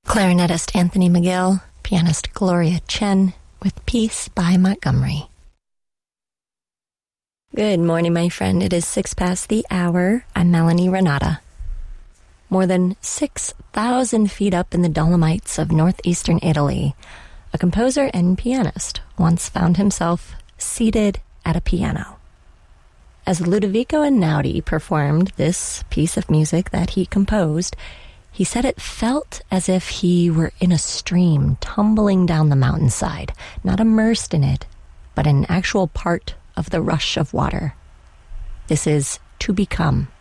Clarinetist Anthony McGill, pianist Gloria Chen, with Peace by Montgomery. Good morning, my friend. It is 6 past the hour. I'm Melanie Renata. More than 6,000 feet up in the Dolomites of northeastern Italy, a composer and pianist once found himself seated at a piano. As Ludovico Einaudi performed this piece of music that he composed, he said it felt as if he were in a stream tumbling down the mountainside, not immersed in it, but an actual part of the rush of water. This is To Become